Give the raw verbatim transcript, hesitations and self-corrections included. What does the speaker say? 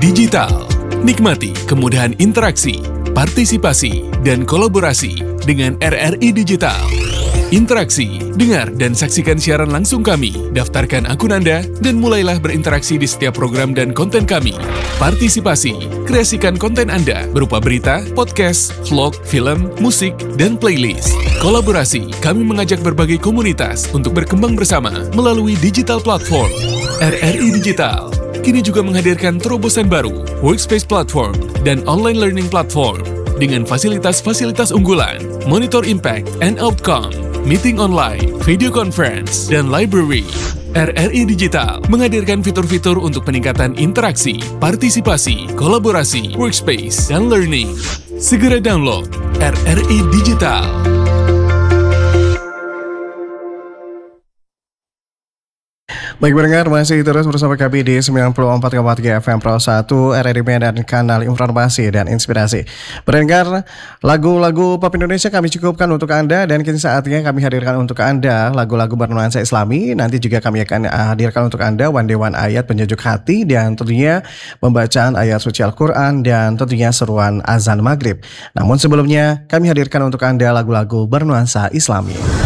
Digital. Nikmati kemudahan interaksi, partisipasi, dan kolaborasi dengan R R I Digital. Interaksi, dengar dan saksikan siaran langsung kami, daftarkan akun Anda, dan mulailah berinteraksi di setiap program dan konten kami. Partisipasi, kreasikan konten Anda berupa berita, podcast, vlog, film, musik, dan playlist. Kolaborasi, kami mengajak berbagai komunitas untuk berkembang bersama melalui digital platform. R R I Digital kini juga menghadirkan terobosan baru, workspace platform, dan online learning platform dengan fasilitas-fasilitas unggulan, monitor impact and outcome, meeting online, video conference, dan library. R R I Digital menghadirkan fitur-fitur untuk peningkatan interaksi, partisipasi, kolaborasi, workspace, dan learning. Segera download R R I Digital. Baik pendengar, masih terus bersama kami di sembilan puluh empat koma tiga F M Pro satu R R I Medan, kanal informasi dan inspirasi. Pendengar, lagu-lagu pop Indonesia kami cukupkan untuk Anda, dan kini saatnya kami hadirkan untuk Anda lagu-lagu bernuansa Islami. Nanti juga kami akan hadirkan untuk Anda one day one ayat penyejuk hati, dan tentunya pembacaan ayat suci Al-Quran, dan tentunya seruan azan maghrib. Namun sebelumnya kami hadirkan untuk Anda lagu-lagu bernuansa Islami.